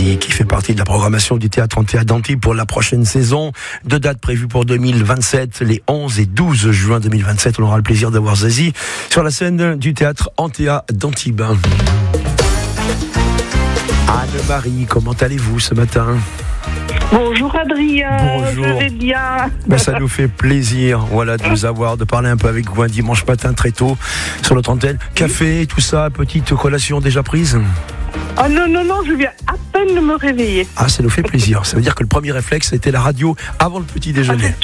Zazie, qui fait partie de la programmation du Théâtre Antea d'Antibes pour la prochaine saison. 2 dates prévues pour 2027, les 11 et 12 juin 2027. On aura le plaisir d'avoir Zazie sur la scène du Théâtre Antea d'Antibes. Anne-Marie, comment allez-vous ce matin ? Bonjour Adrien, Bonjour. je vais bien. Ben, ça nous fait plaisir, voilà, de vous avoir, de parler un peu avec vous un dimanche matin très tôt sur notre antenne. Café, tout ça, petite collation déjà prise ? Oh non, je viens à peine de me réveiller. Ah, ça nous fait plaisir. Ça veut dire que le premier réflexe, c'était la radio avant le petit déjeuner.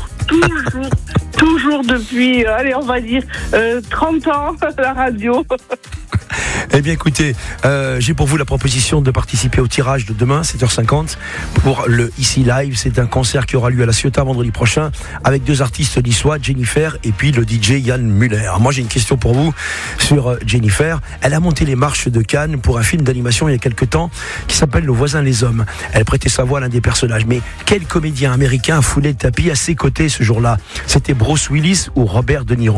Toujours depuis, allez, on va dire 30 ans, la radio. Eh bien écoutez, j'ai pour vous la proposition de participer au tirage de demain, 7h50, pour le Ici Live. C'est un concert qui aura lieu à la Ciotat vendredi prochain, avec 2 artistes niçois, Jennifer et puis le DJ Yann Muller. Moi j'ai une question pour vous sur Jennifer. Elle a monté les marches de Cannes pour un film d'animation il y a quelque temps qui s'appelle Nos voisins les hommes. Elle prêtait sa voix à l'un des personnages. Mais quel comédien américain a foulé le tapis à ses côtés ce jour-là ? C'était Bruce Willis ou Robert De Niro ?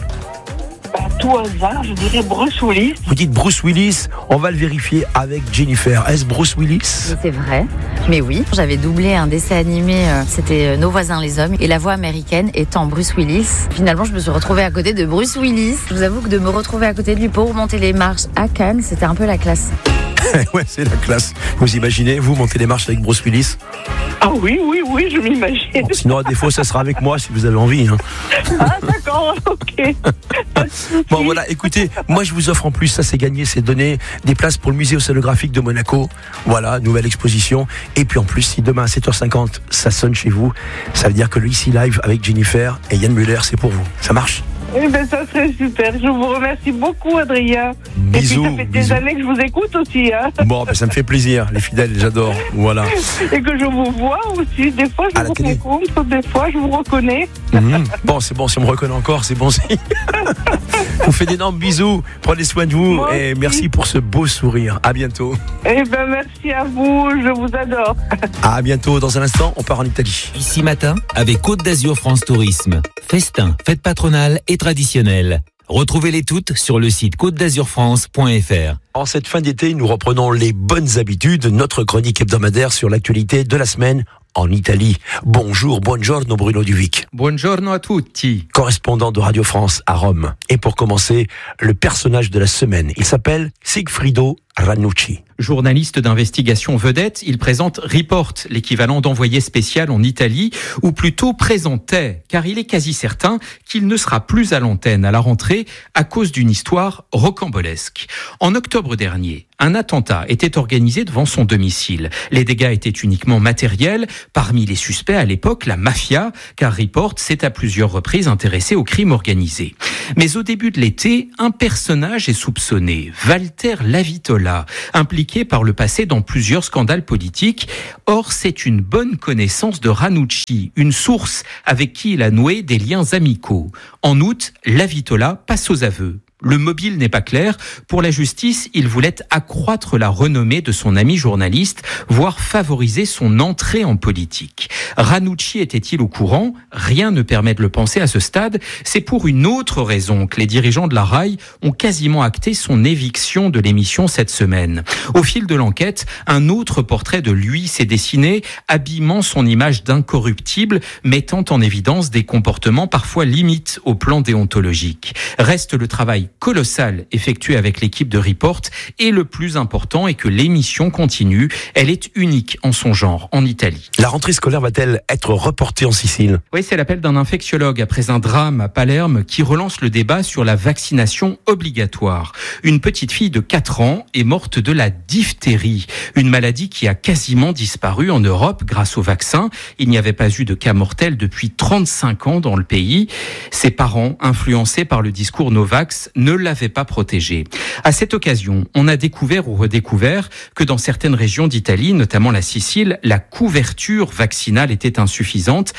Tout hasard, je dirais Bruce Willis. Vous dites Bruce Willis, on va le vérifier avec Jennifer. Est-ce Bruce Willis ? C'est vrai, mais oui. J'avais doublé un dessin animé, c'était Nos voisins les hommes, et la voix américaine étant Bruce Willis. Finalement, je me suis retrouvée à côté de Bruce Willis. Je vous avoue que de me retrouver à côté de lui pour monter les marches à Cannes, c'était un peu la classe. Ouais, c'est la classe. Vous imaginez, vous montez les marches avec Bruce Willis ? Ah oui, je m'imagine. Bon, sinon, à défaut, ça sera avec moi si vous avez envie. Hein. Ah d'accord, ok. Bon voilà, écoutez, moi je vous offre en plus, ça c'est gagné, c'est donné des places pour le musée océanographique de Monaco. Voilà, nouvelle exposition. Et puis en plus, si demain à 7h50, ça sonne chez vous, ça veut dire que le Ici Live avec Jennifer et Yann Muller, c'est pour vous. Ça marche ? Eh bien, ça serait super. Je vous remercie beaucoup, Adrien. Bisous. Et puis, ça fait des années que je vous écoute aussi. Hein. Bon, ben, ça me fait plaisir. Les fidèles, j'adore. Voilà. Et que je vous vois aussi. Des fois, je vous rencontre. Des fois, je vous reconnais. Bon, c'est bon. Si on me reconnaît encore, c'est bon. Je vous fais d'énormes bisous. Prenez soin de vous. Moi et aussi. merci pour ce beau sourire. À bientôt. Eh bien, merci à vous. Je vous adore. À bientôt. Dans un instant, on part en Italie. Ici matin, avec Côte d'Azur France Tourisme. Festin, fête patronale et traditionnelle. Retrouvez-les toutes sur le site côtedazurfrance.fr. En cette fin d'été, nous reprenons les bonnes habitudes, notre chronique hebdomadaire sur l'actualité de la semaine en Italie. Bonjour, buongiorno Bruno Duvic. Buongiorno a tutti. Correspondant de Radio France à Rome. Et pour commencer, le personnage de la semaine. Il s'appelle Sigfrido Ranucci. Journaliste d'investigation vedette, il présente Report, l'équivalent d'envoyé spécial en Italie, ou plutôt présentait, car il est quasi certain qu'il ne sera plus à l'antenne à la rentrée à cause d'une histoire rocambolesque. En octobre dernier, un attentat était organisé devant son domicile. Les dégâts étaient uniquement matériels. Parmi les suspects à l'époque, la mafia, car Report s'est à plusieurs reprises intéressé au crime organisé. Mais au début de l'été, un personnage est soupçonné, Walter Lavitola, impliqué par le passé dans plusieurs scandales politiques. Or, c'est une bonne connaissance de Ranucci, une source avec qui il a noué des liens amicaux. En août, Lavitola passe aux aveux. Le mobile n'est pas clair. Pour la justice, il voulait accroître la renommée de son ami journaliste, voire favoriser son entrée en politique. Ranucci était-il au courant ? Rien ne permet de le penser à ce stade. C'est pour une autre raison que les dirigeants de la RAI ont quasiment acté son éviction de l'émission cette semaine. Au fil de l'enquête, un autre portrait de lui s'est dessiné, habillement son image d'incorruptible, mettant en évidence des comportements parfois limites au plan déontologique. Reste le travail colossal effectué avec l'équipe de Report et le plus important est que l'émission continue. Elle est unique en son genre en Italie. La rentrée scolaire va-t-elle être reportée en Sicile ? Oui, c'est l'appel d'un infectiologue après un drame à Palerme qui relance le débat sur la vaccination obligatoire. Une petite fille de 4 ans est morte de la diphtérie, une maladie qui a quasiment disparu en Europe grâce au vaccin. Il n'y avait pas eu de cas mortels depuis 35 ans dans le pays. Ses parents, influencés par le discours Novax, ne l'avait pas protégée. À cette occasion, on a découvert ou redécouvert que dans certaines régions d'Italie, notamment la Sicile, la couverture vaccinale était insuffisante.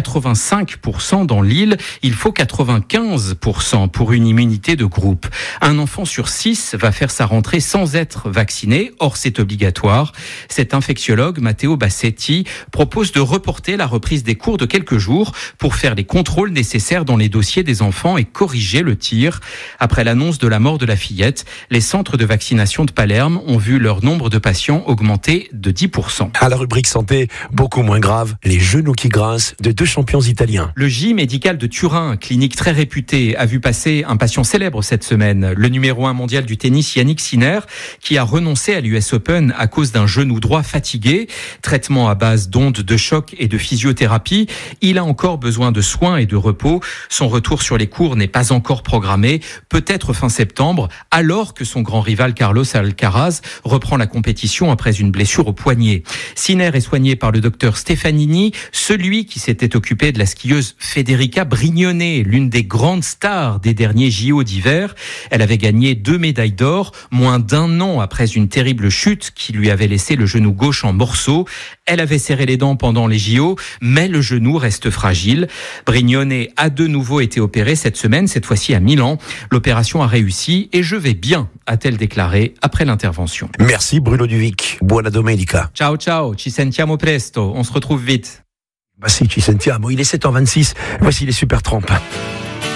85% dans l'île, il faut 95% pour une immunité de groupe. Un enfant sur 6 va faire sa rentrée sans être vacciné, or c'est obligatoire. Cet infectiologue, Matteo Bassetti, propose de reporter la reprise des cours de quelques jours pour faire les contrôles nécessaires dans les dossiers des enfants et corriger le tir. Après Après l'annonce de la mort de la fillette, les centres de vaccination de Palerme ont vu leur nombre de patients augmenter de 10%. À la rubrique santé, beaucoup moins grave, les genoux qui grincent de 2 champions italiens. Le J médical de Turin, clinique très réputée, a vu passer un patient célèbre cette semaine, le numéro 1 mondial du tennis Yannick Sinner, qui a renoncé à l'US Open à cause d'un genou droit fatigué. Traitement à base d'ondes de choc et de physiothérapie. Il a encore besoin de soins et de repos. Son retour sur les cours n'est pas encore programmé, peut-être fin septembre, alors que son grand rival Carlos Alcaraz reprend la compétition après une blessure au poignet. Sinner est soigné par le docteur Stefanini, celui qui s'était occupé de la skieuse Federica Brignone, l'une des grandes stars des derniers JO d'hiver. Elle avait gagné 2 médailles d'or, moins d'1 an après une terrible chute qui lui avait laissé le genou gauche en morceaux. Elle avait serré les dents pendant les JO, mais le genou reste fragile. Brignone a de nouveau été opérée cette semaine, cette fois-ci à Milan. L'opération a réussi et je vais bien, a-t-elle déclaré après l'intervention. Merci Bruno Duvic. Buona domenica. Ciao, ciao, ci sentiamo presto. On se retrouve vite. Bah si, ci sentiamo. Il est 7h26. Voici les Super Tramp.